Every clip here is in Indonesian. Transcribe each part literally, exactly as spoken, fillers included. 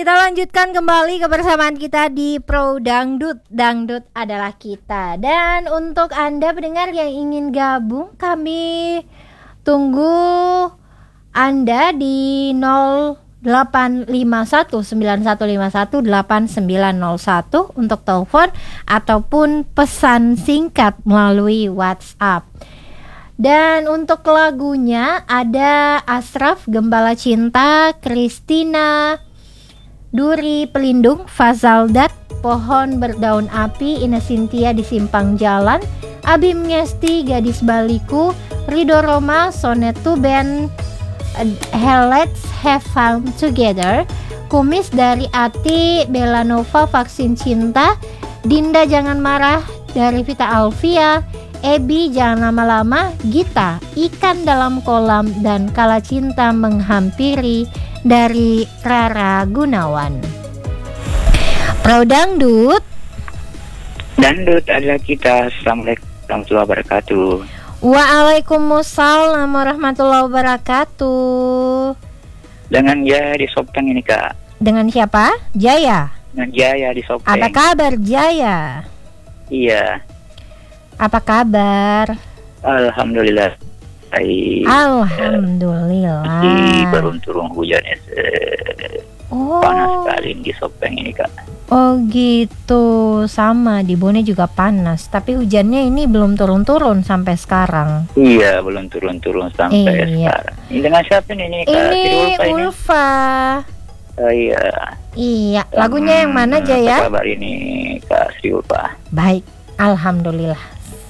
kita lanjutkan kembali kebersamaan kita di Pro Dangdut. Dangdut adalah kita. Dan untuk Anda pendengar yang ingin gabung, kami tunggu Anda di nol delapan lima satu sembilan satu lima satu delapan sembilan nol satu untuk telepon ataupun pesan singkat melalui WhatsApp. Dan untuk lagunya ada Ashraf, Gembala Cinta, Christina, Duri Pelindung, Fazaldat, Pohon Berdaun Api, Ina Cynthia di Simpang Jalan, Abim Ngesti, Gadis Baliku, Ridho Roma, Sonetu Band, Hell Let's Have Fun Together, Kumis dari Ati, Belanova, Vaksin Cinta, Dinda Jangan Marah dari Vita Alfia, Ebi Jangan Lama-Lama, Gita, Ikan Dalam Kolam, dan Kala Cinta Menghampiri dari Rara Gunawan. Pro Dangdut, Dangdut adalah kita. Assalamualaikum warahmatullahi wabarakatuh. Waalaikumsalam warahmatullahi wabarakatuh. Dengan Jaya di Sopeng ini, Kak. Dengan siapa? Jaya. Dengan Jaya di Sopeng. Apa kabar Jaya? Iya. Apa kabar? Alhamdulillah. Baik. Alhamdulillah. Di baru turun hujan eh, Oh. panas sekali di Sopeng ini, Kak. Oh gitu, sama di Bone juga panas. Tapi hujannya ini belum turun-turun sampai sekarang. Iya, belum turun-turun sampai Iya. sekarang. Ini dengan siapa nih, ini, Kak? Ini Sri Ulfa ini? Ulfa. Oh, iya. Iya, lagunya yang mana Hmm, Jaya? Apa kabar ini, Kak Sri Ulfa? Baik, alhamdulillah.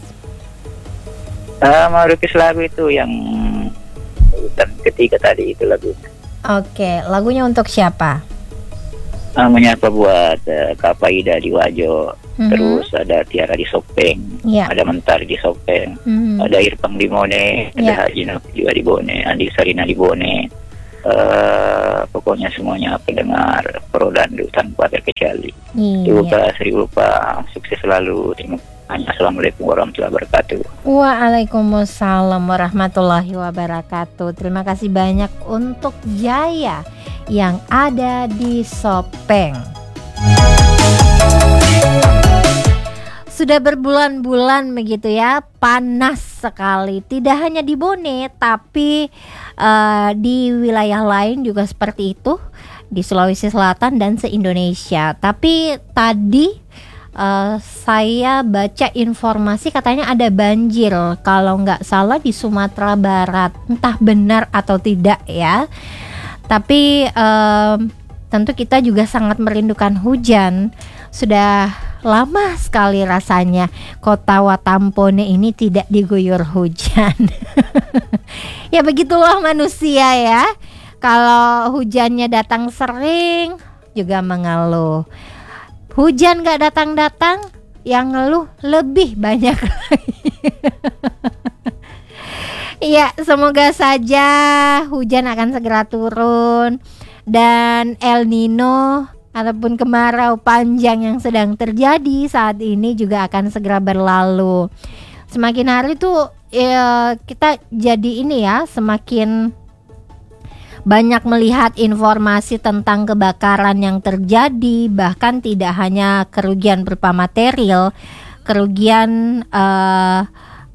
Ah, mau request lagu itu yang urutan ketiga tadi itu lagu. Oke, lagunya untuk siapa? Ah, menyapa buat uh, Kak Faida di Wajo, Mhm. terus ada Tiara di Sopeng, Iya. ada Mentari di Sopeng, Mhm. ada Irfan di Bone, ada Iya. Haji Novi juga di Bone, Andi Sarina di Bone. Uh, pokoknya semuanya pendengar Pro Dangdut tanpa terkecuali. Iya. Lupa Sri Lupa, sukses selalu. Terima kasih. Assalamualaikum warahmatullahi wabarakatuh. Waalaikumsalam warahmatullahi wabarakatuh. Terima kasih banyak untuk Jaya yang ada di Sopeng. Sudah berbulan-bulan begitu ya, panas sekali. Tidak hanya di Bone, tapi uh, di wilayah lain juga seperti itu, di Sulawesi Selatan dan se-Indonesia. Tapi tadi Uh, saya baca informasi katanya ada banjir kalau nggak salah di Sumatera Barat, entah benar atau tidak ya. Tapi um, tentu kita juga sangat merindukan hujan. Sudah lama sekali rasanya kota Watampone ini tidak diguyur hujan. Ya begitulah manusia ya. Kalau hujannya datang sering juga mengeluh. Hujan gak datang-datang, yang ngeluh lebih banyak lagi. Ya, semoga saja hujan akan segera turun dan El Nino ataupun kemarau panjang yang sedang terjadi saat ini juga akan segera berlalu. Semakin hari tuh ya, kita jadi ini ya, semakin banyak melihat informasi tentang kebakaran yang terjadi, bahkan tidak hanya kerugian berupa material, kerugian uh,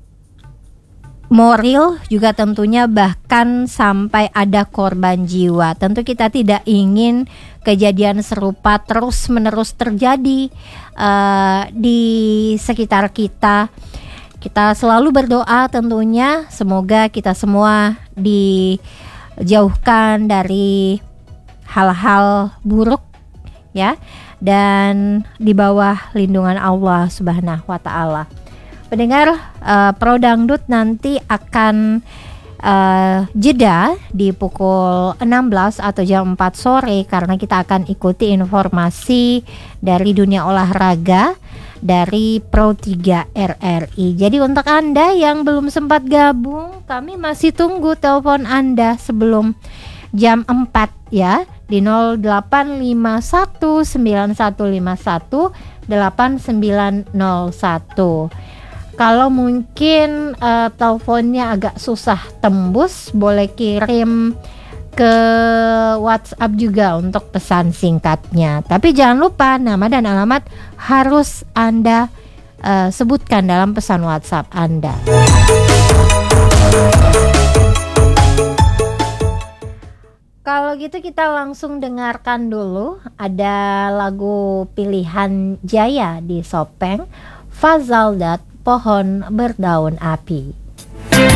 moral juga tentunya, bahkan sampai ada korban jiwa. Tentu kita tidak ingin kejadian serupa terus-menerus terjadi uh, di sekitar kita. Kita selalu berdoa tentunya semoga kita semua di jauhkan dari hal-hal buruk ya, dan di bawah lindungan Allah Subhanahu wa taala. Pendengar uh, Pro Dangdut nanti akan uh, jeda di pukul enam belas atau jam empat sore karena kita akan ikuti informasi dari dunia olahraga dari Pro tiga R R I. Jadi untuk Anda yang belum sempat gabung, kami masih tunggu telepon Anda sebelum jam empat ya, di nol delapan lima satu sembilan satu lima satu delapan sembilan nol satu. Kalau mungkin uh, teleponnya agak susah tembus, boleh kirim ke WhatsApp juga untuk pesan singkatnya. Tapi jangan lupa nama dan alamat harus Anda uh, sebutkan dalam pesan WhatsApp Anda. Kalau gitu kita langsung dengarkan dulu, ada lagu pilihan Jaya di Sopeng, Fazaldat, Pohon Berdaun Api.